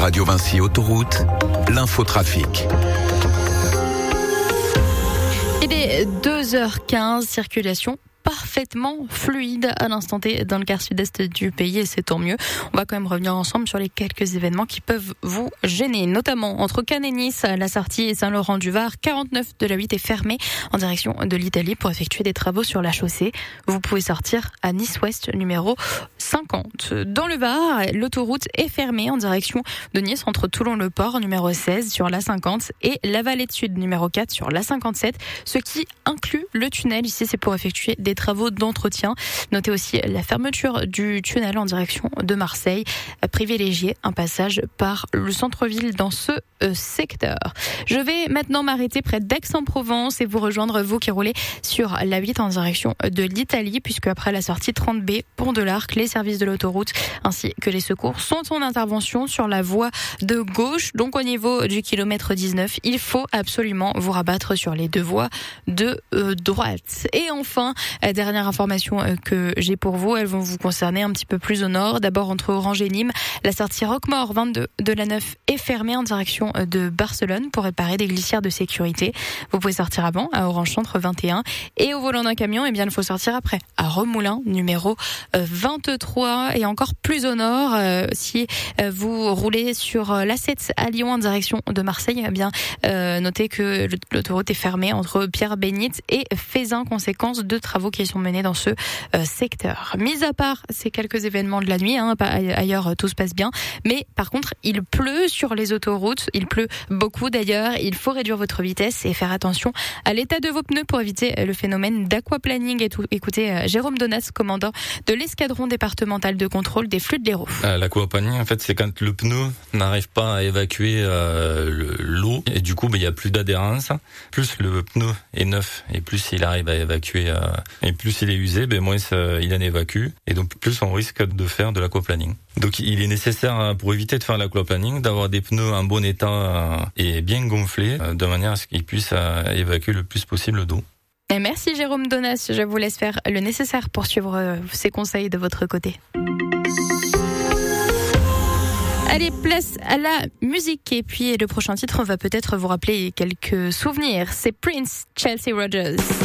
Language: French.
Radio Vinci Autoroute, l'infotrafic. Il est 2h15, circulation parfaitement fluide à l'instant T dans le quart sud-est du pays et c'est tant mieux. On va quand même revenir ensemble sur les quelques événements qui peuvent vous gêner, notamment entre Cannes et Nice, la Sarthe et Saint-Laurent-du-Var. 49 de la 8 est fermé en direction de l'Italie pour effectuer des travaux sur la chaussée. Vous pouvez sortir à Nice-Ouest numéro 50. Dans le Var, l'autoroute est fermée en direction de Nice entre Toulon-le-Port numéro 16 sur la 50 et la Vallée de Sud numéro 4 sur la 57, ce qui inclut le tunnel. Ici, c'est pour effectuer des travaux d'entretien. Notez aussi la fermeture du tunnel en direction de Marseille. Privilégiez un passage par le centre-ville dans ce secteur. Je vais maintenant m'arrêter près d'Aix-en-Provence et vous rejoindre, vous qui roulez sur la 8 en direction de l'Italie, puisque après la sortie 30B, Pont de l'Arc, les services de l'autoroute ainsi que les secours sont en intervention sur la voie de gauche. Donc au niveau du kilomètre 19, il faut absolument vous rabattre sur les deux voies de droite. Et enfin, dernière information que j'ai pour vous, elles vont vous concerner un petit peu plus au nord. D'abord entre Orange et Nîmes, la sortie Roquemaure 22 de la 9 est fermée en direction de Barcelone pour réparer des glissières de sécurité. Vous pouvez sortir avant à Orange Centre 21 et au volant d'un camion, eh bien il faut sortir après à Remoulins numéro 23 et encore plus au nord si vous roulez sur l'A7 à Lyon en direction de Marseille, eh bien notez que l'autoroute est fermée entre Pierre-Bénite et Fézin, conséquence de travaux qui sont menés dans ce secteur. Mis à part ces quelques événements de la nuit, ailleurs tout se passe bien, mais par contre il pleut sur les autoroutes, il pleut beaucoup d'ailleurs, il faut réduire votre vitesse et faire attention à l'état de vos pneus pour éviter le phénomène d'aquaplaning. Écoutez Jérôme Donas, commandant de l'escadron départemental de contrôle des flux de l'Hérault. L'aquaplaning, en fait, c'est quand le pneu n'arrive pas à évacuer l'eau et du coup il y a plus d'adhérence. Plus le pneu est neuf et plus il arrive à évacuer et plus il est usé, moins il en évacue et donc plus on risque de faire de l'aquaplaning. Donc il est nécessaire, pour éviter de faire l'aquaplaning, d'avoir des pneus en bon état et bien gonflés de manière à ce qu'ils puissent évacuer le plus possible d'eau. Et merci Jérôme Donas, je vous laisse faire le nécessaire pour suivre ces conseils de votre côté. Allez, place à la musique. Et puis le prochain titre, on va peut-être vous rappeler quelques souvenirs. C'est Prince, Chelsea Rogers.